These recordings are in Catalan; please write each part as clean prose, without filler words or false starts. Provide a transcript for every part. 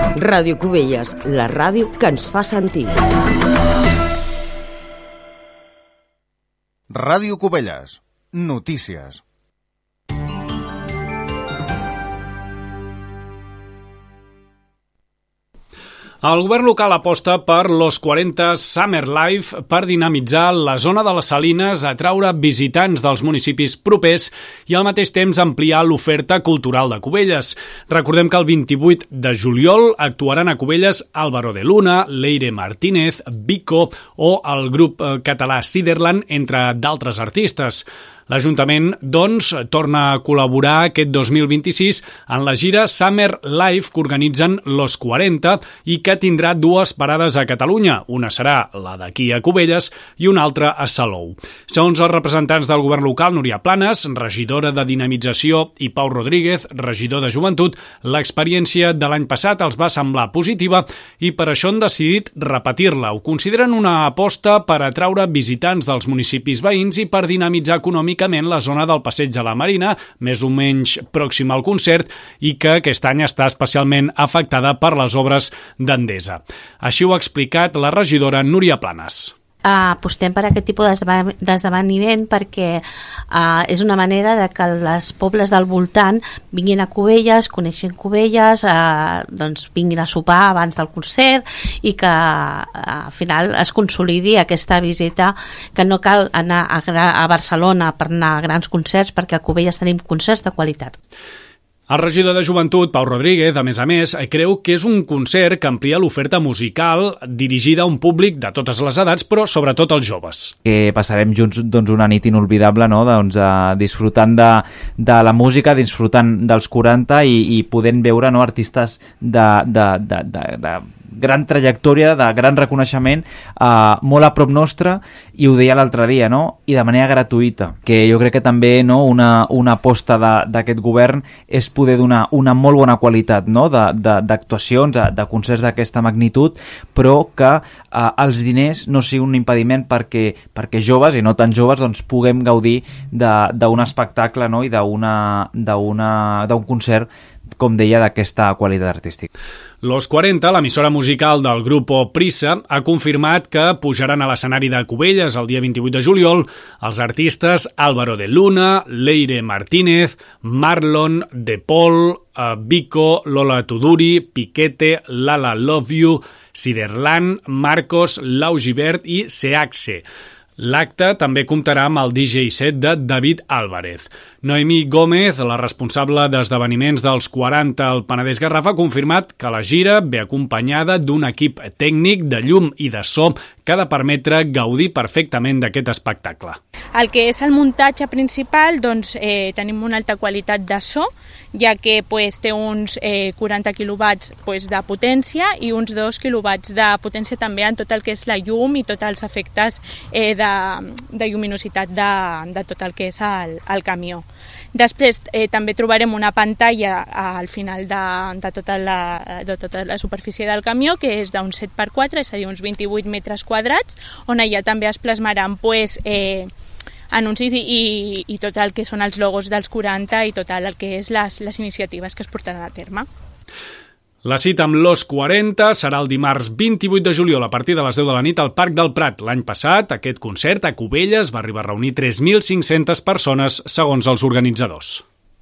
Ràdio Cubelles, la ràdio que ens fa sentir. Ràdio Cubelles, notícies. El govern local aposta per Los 40 Summer Life per dinamitzar la zona de les Salines, atraure visitants dels municipis propers i al mateix temps ampliar l'oferta cultural de Cubelles. Recordem que el 28 de juliol actuaran a Cubelles Álvaro de Luna, Leire Martínez, Vico o el grup català Siderland, entre d'altres artistes. L'Ajuntament, doncs, torna a col·laborar aquest 2026 en la gira Summer Life que organitzen Los 40 i que tindrà dues parades a Catalunya. Una serà la d'aquí a Cubelles i una altra a Salou. Segons els representants del govern local, Núria Planes, regidora de Dinamització, i Pau Rodríguez, regidor de Joventut, l'experiència de l'any passat els va semblar positiva i per això han decidit repetir-la. Ho consideren una aposta per atraure visitants dels municipis veïns i per dinamitzar econòmicament la zona del Passeig de la Marina, més o menys pròxima al concert, i que aquest any està especialment afectada per les obres d'Endesa. Així ho ha explicat la regidora Núria Planes. Apostem per aquest tipus d'esdeveniment perquè és una manera de que els pobles del voltant vinguin a Cubelles, coneixin Cubelles, doncs vinguin a sopar abans del concert i que al final es consolidi aquesta visita, que no cal anar a Barcelona per anar a grans concerts, perquè a Cubelles tenim concerts de qualitat. El regidor de Joventut, Pau Rodríguez, a més, creu que és un concert que amplia l'oferta musical dirigida a un públic de totes les edats, però sobretot als joves. Que passarem junts una nit inolvidable, no? Disfrutant de la música, disfrutant dels 40 i podent veure, no, artistes de gran trajectòria, de gran reconeixement, molt a prop nostre, i ho deia l'altre dia, no? I de manera gratuïta, que jo crec que també, no, una aposta d'aquest govern és poder donar una molt bona qualitat, no, d'actuacions, de concerts d'aquesta magnitud, però que els diners no siguin un impediment perquè joves i no tan joves doncs, puguem gaudir d'un espectacle, no, i d'un concert, com deia, d'aquesta qualitat artística. Los 40, l'emissora musical del grup Prisa, ha confirmat que pujaran a l'escenari de Cubelles el dia 28 de juliol els artistes Álvaro de Luna, Leire Martínez, Marlon, De Paul, Vico, Lola Tuduri, Piquete, Lala Love You, Siderland, Marcos, Lau Gibert i Seaxe. L'acte també comptarà amb el DJ set de David Álvarez. Noemí Gómez, la responsable d'esdeveniments dels 40 al Penedès Garraf, ha confirmat que la gira ve acompanyada d'un equip tècnic de llum i de so que ha de permetre gaudir perfectament d'aquest espectacle. El que és el muntatge principal, doncs tenim una alta qualitat de so, ja que té uns 40 quilowatts de potència i uns 2 quilowatts de potència també en tot el que és la llum i tots els efectes de lluminositat de tot el que és el camió. Després també trobarem una pantalla al final de tota la superfície del camió, que és d'un 7x4, és a dir, uns 28 metres quadrats, on allà també es plasmaran anuncis i tot el que són els logos dels 40 i tot el que és les iniciatives que es portaran a terme. La cita amb Los 40 serà el dimarts 28 de juliol a partir de les 10 de la nit al Parc del Prat. L'any passat, aquest concert a Cubelles va arribar a reunir 3.500 persones, segons els organitzadors.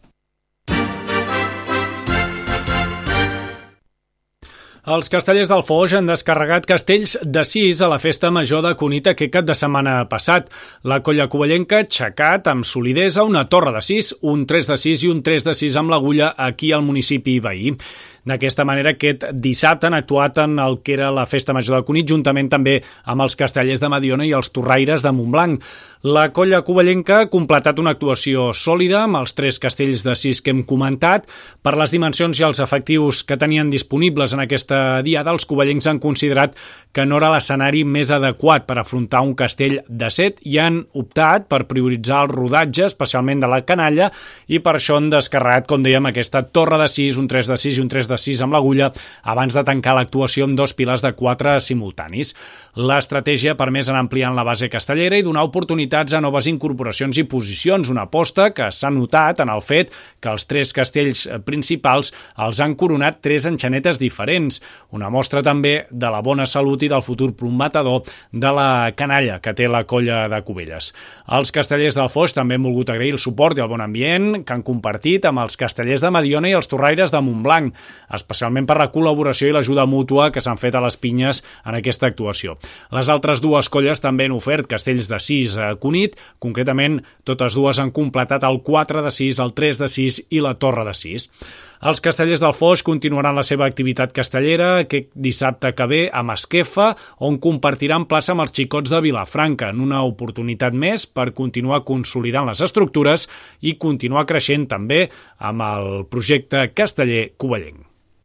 Els castellers del Foix han descarregat castells de 6 a la festa major de Cunit aquest cap de setmana passat. La colla covellenca ha aixecat amb solidesa una torre de 6, un 3 de 6 i un 3 de 6 amb l'agulla aquí al municipi veí. D'aquesta manera, aquest dissabte han actuat en el que era la festa major de Cunit, juntament també amb els castellers de Mediona i els torraires de Montblanc. La colla covellenca ha completat una actuació sòlida amb els 3 castells de 6 que hem comentat. Per les dimensions i els efectius que tenien disponibles en aquesta diada, els covellencs han considerat que no era l'escenari més adequat per afrontar un castell de 7 i han optat per prioritzar el rodatge, especialment de la canalla, i per això han descarregat, com dèiem, aquesta torre de 6, un 3 de 6 i un 3 de 6 amb l'agulla abans de tancar l'actuació amb 2 piles de 4 simultanis. L'estratègia ha permès anar ampliant la base castellera i donar oportunitats a noves incorporacions i posicions, una aposta que s'ha notat en el fet que els 3 castells principals els han coronat 3 enxanetes diferents, una mostra també de la bona salut i del futur prometedor de la canalla que té la colla de Cubelles. Els castellers del Foix també han volgut agrair el suport i el bon ambient que han compartit amb els castellers de Mediona i els torraires de Montblanc, especialment per la col·laboració i l'ajuda mútua que s'han fet a les pinyes en aquesta actuació. Les altres 2 colles també han ofert castells de 6 a Cunit, concretament totes dues han completat el 4 de 6, el 3 de 6 i la torre de 6. Els castellers del Foix continuaran la seva activitat castellera aquest dissabte que ve a Masquefa, on compartiran plaça amb els xicots de Vilafranca, en una oportunitat més per continuar consolidant les estructures i continuar creixent també amb el projecte casteller covellenc.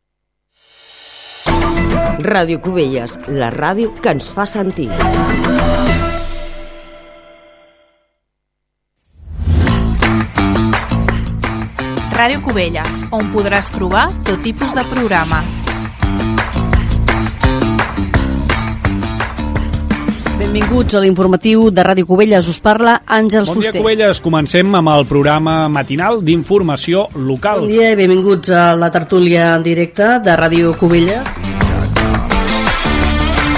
Ràdio Cubelles, la ràdio que ens fa sentir. Ràdio Cubelles, on podràs trobar tot tipus de programes. Benvinguts a l'informatiu de Ràdio Cubelles. Us parla Àngels Fuster. Bon dia, Cubelles. Comencem amb el programa matinal d'informació local. Bon dia i benvinguts a la tertúlia en directe de Ràdio Cubelles.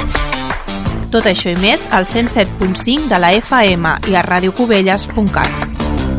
Tot això i més al 107.5 de la FM i a radiocubelles.cat.